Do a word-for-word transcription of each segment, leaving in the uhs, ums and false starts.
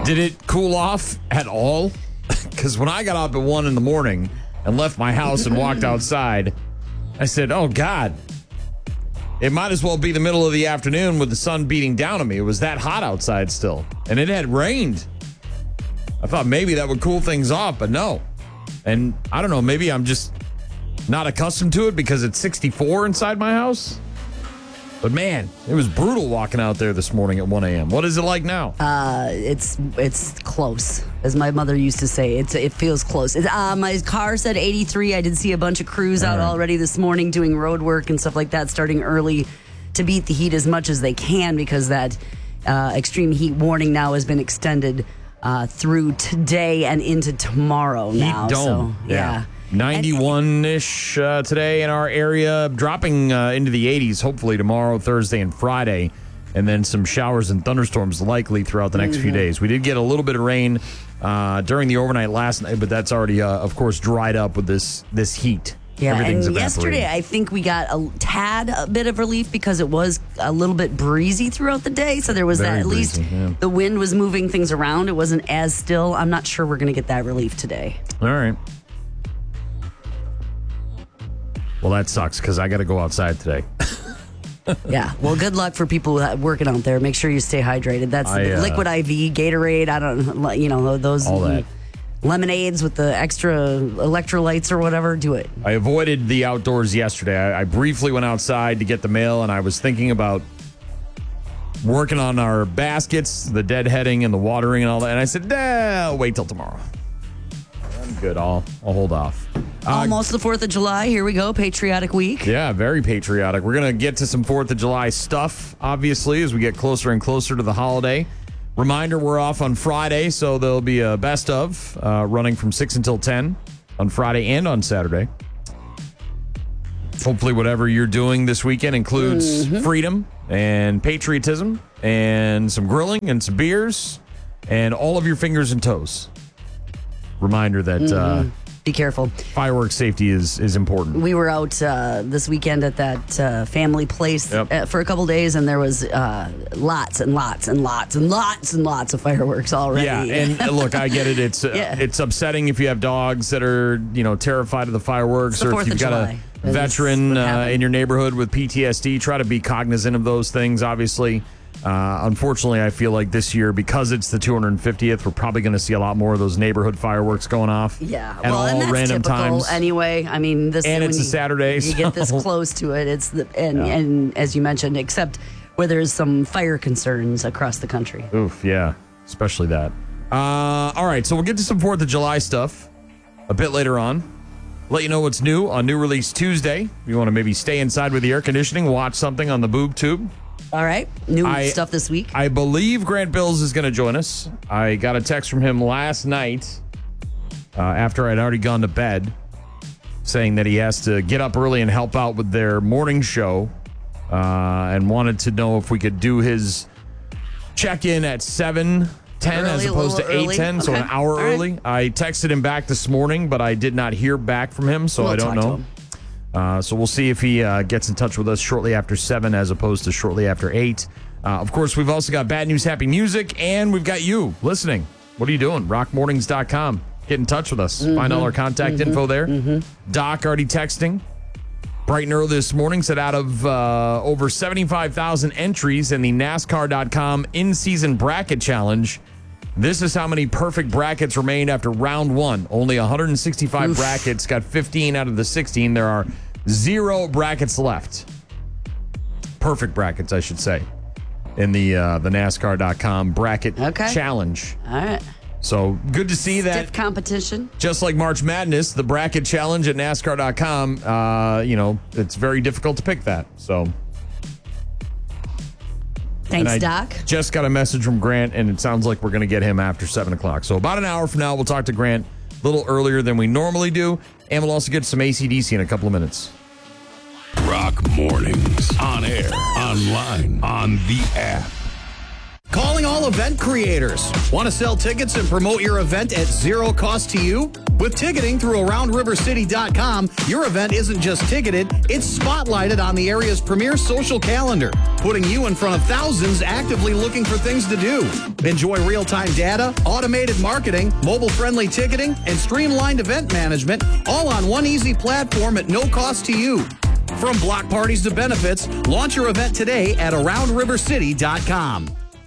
Did it cool off at all? Because when I got up at one in the morning and left my house and walked outside, I said, oh, God, it might as well be the middle of the afternoon with the sun beating down on me. It was that hot outside still, and it had rained. I thought maybe that would cool things off, but no. And I don't know, maybe I'm just not accustomed to it because it's sixty-four inside my house. But man, it was brutal walking out there this morning at one a.m. What is it like now? Uh, it's it's close, as my mother used to say. It's it feels close. It, uh, my car said eighty-three. I did see a bunch of crews out right. already this morning doing road work and stuff like that, starting early to beat the heat as much as they can because that uh, extreme heat warning now has been extended uh, through today and into tomorrow Heat now. dome. So, yeah. ninety-one-ish uh, today in our area, dropping uh, into the eighties hopefully tomorrow, Thursday, and Friday, and then some showers and thunderstorms likely throughout the next mm-hmm. few days. We did get a little bit of rain uh, during the overnight last night, but that's already, uh, of course, dried up with this this heat. Yeah, Everything's and yesterday I think we got a tad a bit of relief because it was a little bit breezy throughout the day. So there was Very that at breezy, least yeah. the wind was moving things around. It wasn't as still. I'm not sure we're going to get that relief today. All right. Well, that sucks because I got to go outside today. Yeah. Well, good luck for people working out there. Make sure you stay hydrated. That's I, uh, liquid I V, Gatorade. I don't, you know, those all that. lemonades with the extra electrolytes or whatever. Do it. I avoided the outdoors yesterday. I, I briefly went outside to get the mail, and I was thinking about working on our baskets, the deadheading and the watering and all that. And I said, nah, I'll wait till tomorrow. I'm good. I'll, I'll hold off. Uh, Almost the fourth of July. Here we go. Patriotic week. Yeah, very patriotic. We're going to get to some fourth of July stuff, obviously, as we get closer and closer to the holiday. Reminder, we're off on Friday, so there'll be a best of uh, running from six until ten on Friday and on Saturday. Hopefully whatever you're doing this weekend includes mm-hmm. freedom and patriotism and some grilling and some beers and all of your fingers and toes. Reminder that... Mm-hmm. Uh, Be careful. Fireworks safety is, is important. We were out uh, this weekend at that uh, family place yep. uh, for a couple days, and there was uh, lots and lots and lots and lots and lots of fireworks already. Yeah, and look, I get it. It's uh, yeah. it's upsetting if you have dogs that are, you know, terrified of the fireworks, the or if you've got July. a veteran uh, in your neighborhood with P T S D. Try to be cognizant of those things, obviously. Uh, unfortunately, I feel like this year, because it's the two hundred fiftieth, we're probably going to see a lot more of those neighborhood fireworks going off. Yeah, at well, all and that's random typical times. Anyway, I mean, this and it's you, a Saturday. You so. get this close to it. It's the and, yeah. and as you mentioned, except where there's some fire concerns across the country. Oof, yeah, especially that. Uh, all right, so we'll get to some fourth of July stuff a bit later on. Let you know what's new on New Release Tuesday. If you want to maybe stay inside with the air conditioning, watch something on the boob tube. All right. New I, stuff this week. I believe Grant Bills is going to join us. I got a text from him last night uh, after I'd already gone to bed saying that he has to get up early and help out with their morning show uh, and wanted to know if we could do his check-in at seven ten early, as opposed to eight ten, okay. So an hour All early. right. I texted him back this morning, but I did not hear back from him, so we'll I don't know. Uh, so we'll see if he uh, gets in touch with us shortly after seven as opposed to shortly after eight. Uh, of course, we've also got Bad News, Happy Music, and we've got you listening. What are you doing? rock mornings dot com. Get in touch with us. Mm-hmm. Find all our contact mm-hmm. info there. Mm-hmm. Doc already texting. Bright and early this morning said out of uh, over seventy-five thousand entries in the NASCAR dot com in-season bracket challenge, this is how many perfect brackets remained after round one. Only one hundred sixty-five Oof. brackets, got fifteen out of the sixteen. There are zero brackets left. Perfect brackets, I should say, in the uh, the NASCAR dot com bracket okay. challenge. All right. So good to see Stiff that. competition. Just like March Madness, the bracket challenge at NASCAR dot com, uh, you know, it's very difficult to pick that. So. Thanks, I Doc. Just got a message from Grant, and it sounds like we're going to get him after seven o'clock. So about an hour from now, we'll talk to Grant a little earlier than we normally do, and we'll also get some A C D C in a couple of minutes. Rock Mornings. On air, online, on the app. Calling all event creators. Want to sell tickets and promote your event at zero cost to you? With ticketing through around river city dot com, your event isn't just ticketed, it's spotlighted on the area's premier social calendar, putting you in front of thousands actively looking for things to do. Enjoy real-time data, automated marketing, mobile-friendly ticketing, and streamlined event management, all on one easy platform at no cost to you. From block parties to benefits, launch your event today at around river city dot com.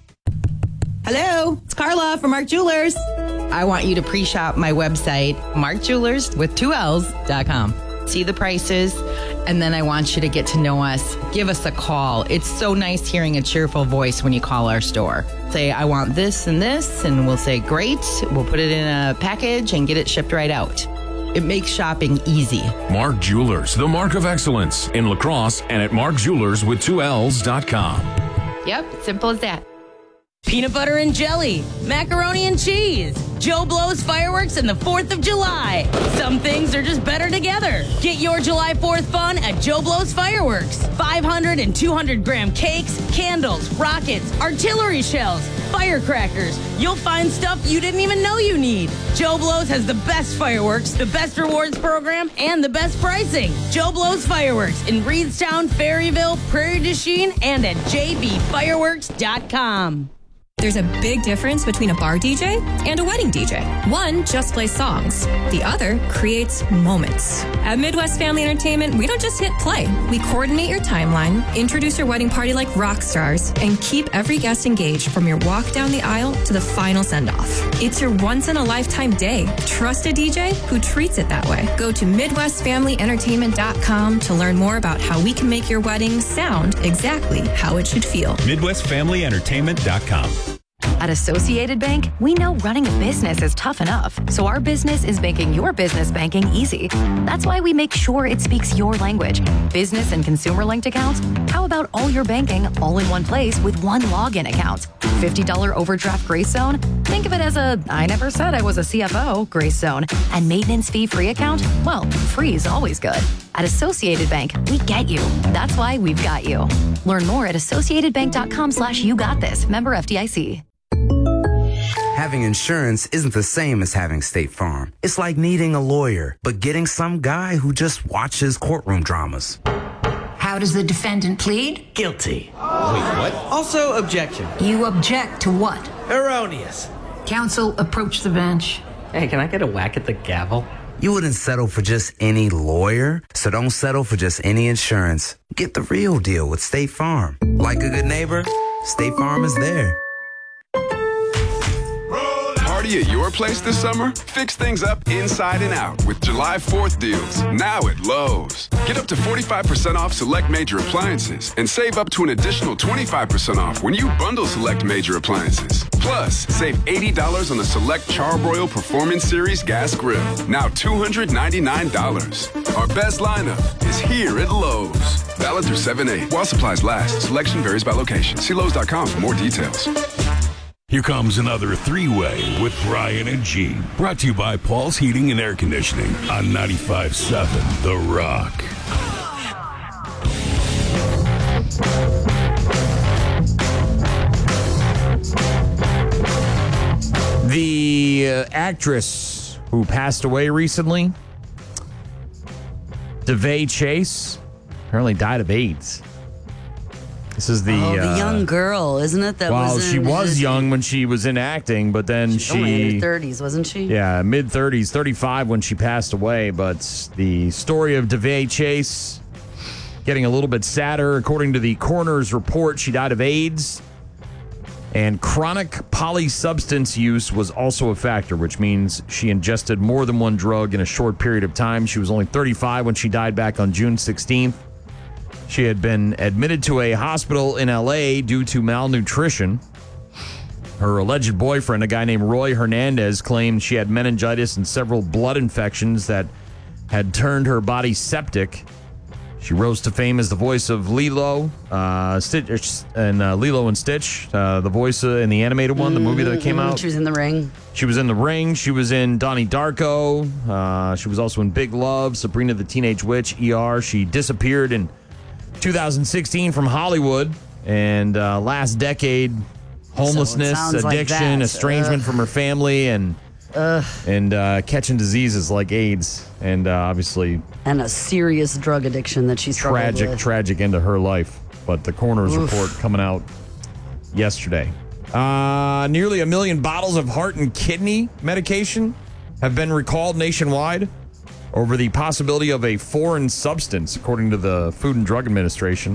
Hello, it's Carla from Mark Jewelers. I want you to pre-shop my website, mark jewelers with two L's dot com. See the prices, and then I want you to get to know us. Give us a call. It's so nice hearing a cheerful voice when you call our store. Say, I want this and this, and we'll say, great. We'll put it in a package and get it shipped right out. It makes shopping easy. Mark Jewelers, the mark of excellence in La Crosse and at mark jewelers with two L's dot com. Yep, simple as that. Peanut butter and jelly, macaroni and cheese, Joe Blow's fireworks, and the fourth of July. Some things are just better together. Get your July fourth fun at Joe Blow's Fireworks. five hundred and two hundred gram cakes, candles, rockets, artillery shells, firecrackers. You'll find stuff you didn't even know you need. Joe Blow's has the best fireworks, the best rewards program, and the best pricing. Joe Blow's Fireworks in Reedstown, Ferryville, Prairie du Chien, and at j b fireworks dot com. There's a big difference between a bar D J and a wedding D J. One just plays songs. The other creates moments. At Midwest Family Entertainment, we don't just hit play. We coordinate your timeline, introduce your wedding party like rock stars, and keep every guest engaged from your walk down the aisle to the final send-off. It's your once-in-a-lifetime day. Trust a D J who treats it that way. Go to midwest family entertainment dot com to learn more about how we can make your wedding sound exactly how it should feel. midwest family entertainment dot com. At Associated Bank, we know running a business is tough enough, so our business is making your business banking easy. That's why we make sure it speaks your language. Business and consumer linked accounts? How about all your banking all in one place with one login account? fifty dollars overdraft grace zone? Think of it as a I never said I was a C F O grace zone. And maintenance fee free account? Well, free is always good. At Associated Bank, we get you. That's why we've got you. Learn more at associated bank dot com slash you got this. Member F D I C. Having insurance isn't the same as having State Farm. It's like needing a lawyer, but getting some guy who just watches courtroom dramas. How does the defendant plead? Guilty. Wait, what? Also, objection. You object to what? Erroneous. Counsel, approach the bench. Hey, can I get a whack at the gavel? You wouldn't settle for just any lawyer, so don't settle for just any insurance. Get the real deal with State Farm. Like a good neighbor, State Farm is there. Party at your place this summer? Fix things up inside and out with July fourth deals, now at Lowe's. Get up to forty-five percent off select major appliances and save up to an additional twenty-five percent off when you bundle select major appliances. Plus, save eighty dollars on the select Charbroil Performance Series gas grill, now two hundred ninety-nine dollars. Our best lineup is here at Lowe's. Valid through seven eight. While supplies last, selection varies by location. See Lowe's dot com for more details. Here comes another three-way with Brian and Gene. Brought to you by Paul's Heating and Air Conditioning on ninety-five point seven The Rock. The uh, actress who passed away recently, DeVay Chase, apparently died of AIDS. This is the oh, the uh, young girl, isn't it? That well, was in, she was young when she was in acting, but then She's she only in her thirties, wasn't she? Yeah, mid thirties, thirty-five when she passed away. But the story of DeVay Chase getting a little bit sadder. According to the coroner's report, she died of AIDS, and chronic polysubstance use was also a factor, which means she ingested more than one drug in a short period of time. She was only thirty-five when she died back on June sixteenth. She had been admitted to a hospital in L A due to malnutrition. Her alleged boyfriend, a guy named Roy Hernandez, claimed she had meningitis and several blood infections that had turned her body septic. She rose to fame as the voice of Lilo, uh, Stitch, and uh, Lilo and Stitch, uh, the voice uh, in the animated one, the movie that came out. She was in The Ring. She was in The Ring. She was in Donnie Darko. Uh, she was also in Big Love, Sabrina the Teenage Witch, E R. She disappeared in two thousand sixteen from Hollywood, and uh, last decade Homelessness, So it sounds like addiction, that. estrangement Ugh. from her family, and Ugh. and uh, catching diseases like AIDS, and uh, obviously And a serious drug addiction that she's tragic, tragic end to her life. But the coroner's Oof. report coming out yesterday. Uh, nearly a million bottles of heart and kidney medication have been recalled nationwide over the possibility of a foreign substance, according to the Food and Drug Administration.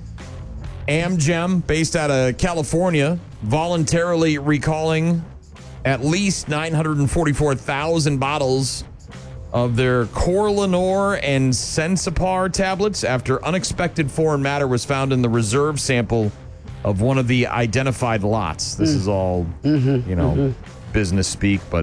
Amgen, based out of California, voluntarily recalling at least nine hundred forty-four thousand bottles of their Corlenor and Sensipar tablets after unexpected foreign matter was found in the reserve sample of one of the identified lots. This Mm. is all, Mhm, you know, mhm. business speak, but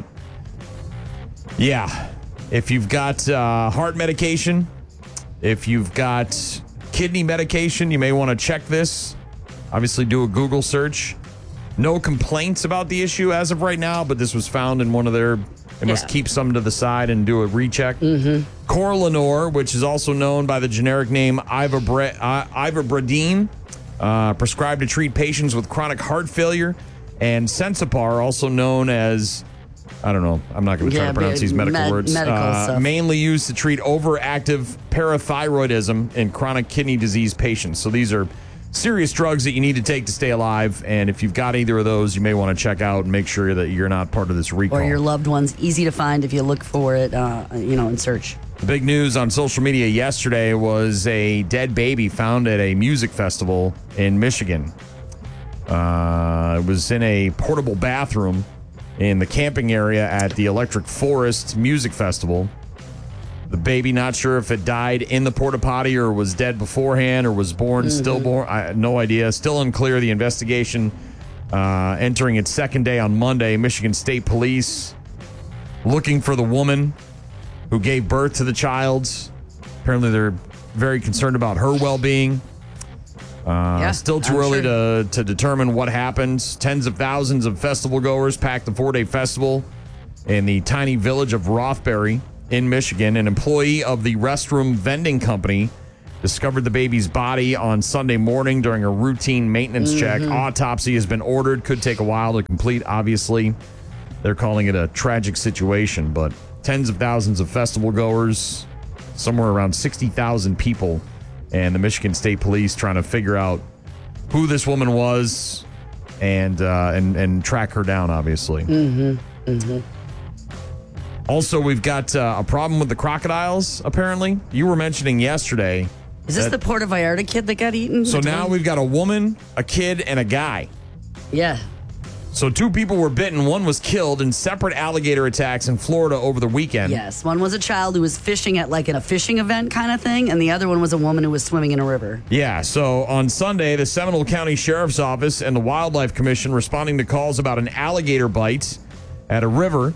yeah, if you've got uh, heart medication, if you've got kidney medication, you may want to check this. Obviously, do a Google search. No complaints about the issue as of right now, but this was found in one of their. They must Yeah. keep some to the side and do a recheck. Mm-hmm. Corlenor, which is also known by the generic name Ivabra- uh, Ivabradine, uh, prescribed to treat patients with chronic heart failure, and Sensipar, also known as, I don't know, I'm not going to try Yeah, to pronounce these medical med- words, medical uh, stuff. mainly used to treat overactive parathyroidism in chronic kidney disease patients. So these are serious drugs that you need to take to stay alive, and if you've got either of those, you may want to check out and make sure that you're not part of this recall. Or your loved ones. Easy to find if you look for it, uh, you know, and search. The big news on social media yesterday was a dead baby found at a music festival in Michigan. Uh, it was in a portable bathroom in the camping area at the Electric Forest Music Festival. The baby, not sure if it died in the porta potty or was dead beforehand or was born Mm-hmm. stillborn. I no idea. Still unclear. The investigation uh, entering its second day on Monday. Michigan State Police looking for the woman who gave birth to the child. Apparently, they're very concerned about her well-being. Uh, Yeah, still too I'm early sure. to, to determine what happened. Tens of thousands of festival goers packed the four-day festival in the tiny village of Rothbury in Michigan. An employee of the restroom vending company discovered the baby's body on Sunday morning during a routine maintenance check. Mhm. Autopsy has been ordered. Could take a while to complete, obviously. They're calling it a tragic situation, but tens of thousands of festival goers, somewhere around sixty thousand people, and the Michigan State Police trying to figure out who this woman was and uh, and and track her down, obviously. Mm-hmm. Mm-hmm. Also, we've got uh, a problem with the crocodiles, apparently. You were mentioning yesterday. Is this that- the Puerto Vallarta kid that got eaten? So The now twin? we've got a woman, a kid, and a guy. Yeah. So two people were bitten. One was killed in separate alligator attacks in Florida over the weekend. Yes. One was a child who was fishing at like in a fishing event kind of thing, and the other one was a woman who was swimming in a river. Yeah, so on Sunday, the Seminole County Sheriff's Office and the Wildlife Commission responding to calls about an alligator bite at a river.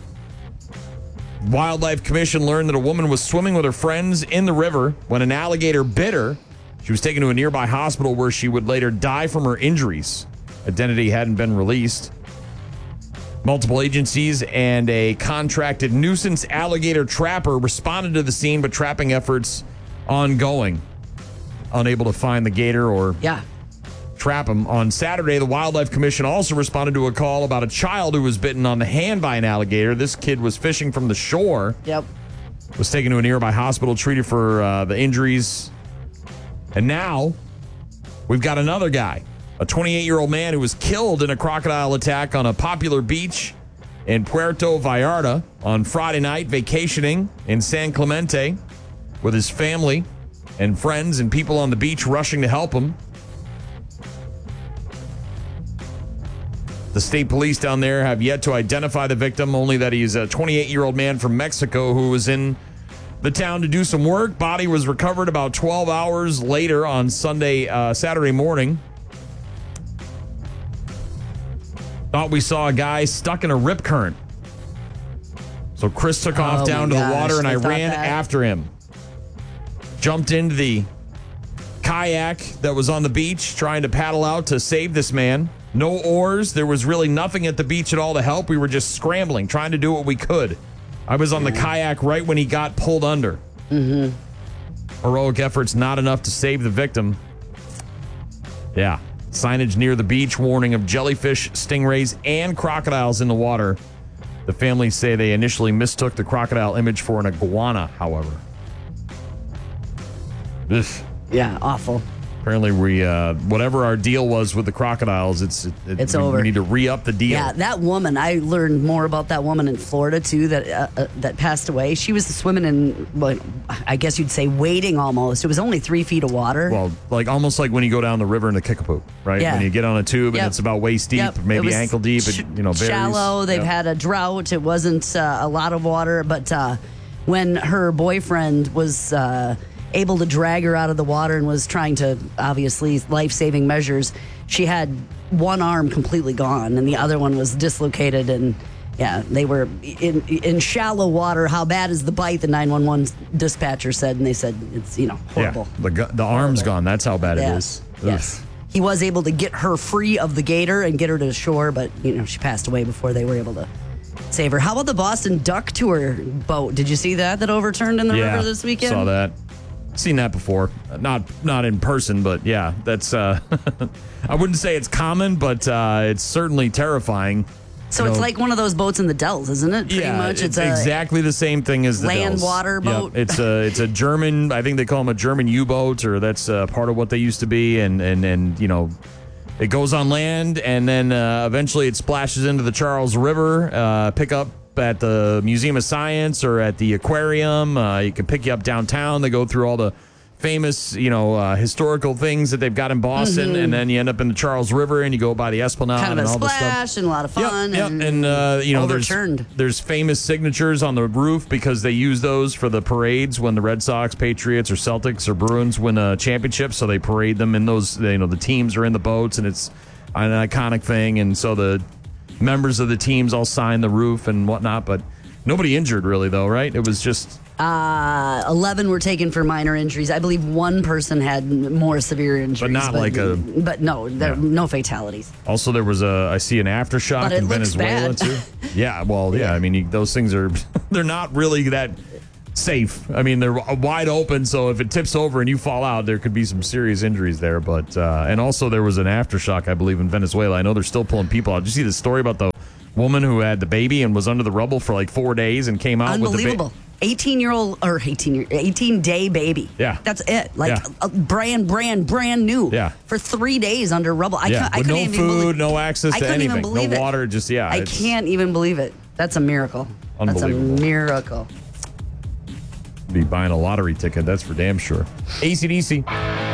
Wildlife Commission learned that a woman was swimming with her friends in the river when an alligator bit her. She was taken to a nearby hospital where she would later die from her injuries. Identity hadn't been released. Multiple agencies and a contracted nuisance alligator trapper responded to the scene, but trapping efforts ongoing. Unable to find the gator or yeah. trap him. On Saturday, the Wildlife Commission also responded to a call about a child who was bitten on the hand by an alligator. This kid was fishing from the shore. Yep. Was taken to a nearby hospital, treated for uh, the injuries. And now we've got another guy, a twenty-eight-year-old man who was killed in a crocodile attack on a popular beach in Puerto Vallarta on Friday night, vacationing in San Clemente with his family and friends and people on the beach rushing to help him. The state police down there have yet to identify the victim, only that he's a twenty-eight-year-old man from Mexico who was in the town to do some work. Body was recovered about twelve hours later on Sunday, uh, Saturday morning. Thought we saw a guy stuck in a rip current. So Chris took off Oh down my to the gosh, water and I I thought ran that. after him. Jumped into the kayak that was on the beach trying to paddle out to save this man. No oars. There was really nothing at the beach at all to help. We were just scrambling, trying to do what we could. I was on the kayak right when he got pulled under. Mm-hmm. Heroic efforts not enough to save the victim. Yeah. Signage near the beach warning of jellyfish, stingrays, and crocodiles in the water. The families say they initially mistook the crocodile image for an iguana, however. Ugh. Yeah, awful. Apparently, we uh, whatever our deal was with the crocodiles, it's it, It's we, over. We need to re-up the deal. Yeah, that woman. I learned more about that woman in Florida too that uh, uh, that passed away. She was swimming in what I guess you'd say wading almost. It was only three feet of water. Well, like almost like when you go down the river in the Kickapoo, right? Yeah. When you get on a tube Yep. and it's about waist deep, Yep. It maybe was ankle deep, sh- and, you know, varies. shallow. They've Yep. had a drought. It wasn't uh, a lot of water, but uh, when her boyfriend was uh, able to drag her out of the water and was trying to obviously life-saving measures, she had one arm completely gone and the other one was dislocated. And yeah, they were in in shallow water. How bad is the bite? The nine one one dispatcher said, and they said it's you know horrible. Yeah, the gu- the arm's gone. That's how bad it Yes. is. Yes. Ugh. He was able to get her free of the gator and get her to shore, but you know she passed away before they were able to save her. How about the Boston Duck Tour boat? Did you see that that overturned in the Yeah, river this weekend? saw that. Seen that before. Not not in person, but yeah, that's. Uh, I wouldn't say it's common, but uh, it's certainly terrifying. So You it's know, like one of those boats in the Dells, isn't it? Pretty yeah, much. it's, a exactly the same thing as the land Dells. water Yep, boat. It's a it's a German. I think they call them a German U-boat, or that's uh, part of what they used to be. And and and you know, it goes on land, and then uh, eventually it splashes into the Charles River. Uh, pick up at the Museum of Science or at the aquarium. Uh, you can pick you up downtown. They go through all the famous, you know, uh, historical things that they've got in Boston, Mhm. and then you end up in the Charles River, and you go by the Esplanade kind of and a all this stuff. splash and a lot of fun. Yep, and, and uh, you know, there's overturned. there's famous signatures on the roof because they use those for the parades when the Red Sox, Patriots, or Celtics or Bruins win a championship. So they parade them in those. You know, the teams are in the boats, and it's an iconic thing. And so the members of the teams all sign the roof and whatnot. But nobody injured really, though, right? It was just. Uh, eleven were taken for minor injuries. I believe one person had more severe injuries. But not like a- But no, there Yeah. no fatalities. Also, there was a I see an aftershock But it in looks Venezuela bad. too. Yeah, well, yeah. I mean, you, those things are they're not really that safe. I mean, they're wide open, so if it tips over and you fall out, there could be some serious injuries there. But uh, and also there was an aftershock, I believe, in Venezuela. I know they're still pulling people out. Did you see the story about the woman who had the baby and was under the rubble for like four days and came out with the baby? Unbelievable. eighteen year old or eighteen year eighteen day baby. Yeah. That's it. Like Yeah. a brand, brand, brand new. Yeah. For three days under rubble. I, yeah, can't, I with couldn't no even food, believe, no access I to couldn't even anything, believe no it. water. Just yeah, I it's can't even believe it. That's a miracle. That's a Unbelievable. miracle. be buying a lottery ticket. That's for damn sure. A C D C.